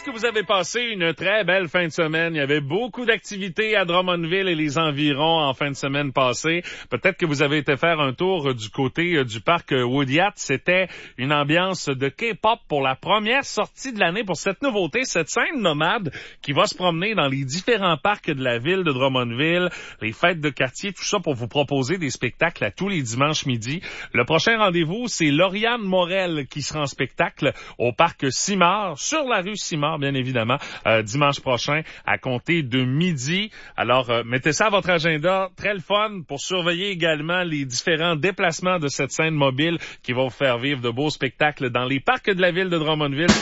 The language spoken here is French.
que vous avez passé une très belle fin de semaine. Il y avait beaucoup d'activités à Drummondville et les environs en fin de semaine passée. Peut-être que vous avez été faire un tour du côté du parc Woodyard. C'était une ambiance de K-pop pour la première sortie de l'année pour cette nouveauté, cette scène nomade qui va se promener dans les différents parcs de la ville de Drummondville, les fêtes de quartier, tout ça pour vous proposer des spectacles à tous les dimanches midi. Le prochain rendez-vous, c'est Lauriane Morel qui sera en spectacle au parc Simard, sur la rue Simard, bien évidemment, dimanche prochain, à compter de midi. Alors, mettez ça à votre agenda. Très le fun pour surveiller également les différents déplacements de cette scène mobile qui va vous faire vivre de beaux spectacles dans les parcs de la ville de Drummondville.